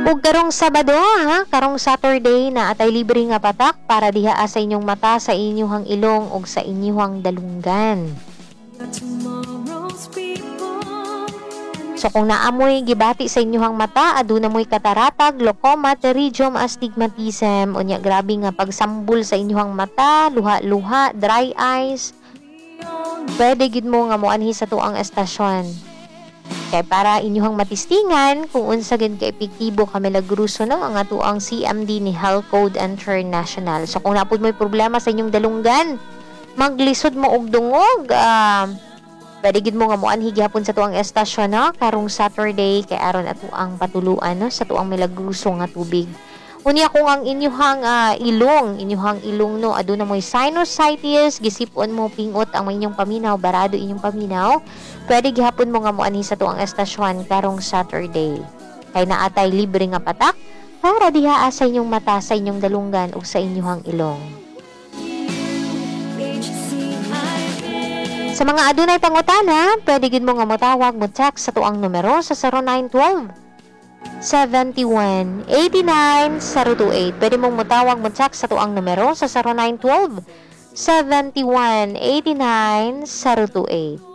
Ug karong Sabado ha, karong Saturday na atay libre nga patak para diha sa inyong mata, sa inyong ilong ug sa inyong dalunggan. So kung naamoy gibati sa inyong mata, aduna moy kataratag, glaucoma, pterygium, astigmatism, unya grabe nga pagsambol sa inyong mata, luha-luha, dry eyes, pwede gid mo nga moanhi sa tuang estasyon. Kay para inyong matistingan kung unsa gid ka epektibo ka milagruso no ang atuang CMD ni Health Code International. So kung napud mo'y problema sa inyong dalunggan, maglisod mo og dungog, pwede gid mo nga moanhi gihapon sa tuang estasyon no karong Saturday kay aron atuang patuluan no sa tuang milagruso nga tubig. Unya kung ang inyuhang ilong no aduna mo'y sinusitis, gisipon mo pingot ang inyong paminaw, barado inyong paminaw, pwede gihapon mo nga moanhi sa tuang estasyon karong Saturday. Kay naatay libre nga patak para diha sa inyong mata, sa inyong dalunggan ug sa inyong ilong. Sa mga adunay pangutana, pwede gid mo nga motawag mo text sa tuang numero sa 0912-7189-028. Pwede mong motawag mo text sa tuang numero sa 0912-7189-028.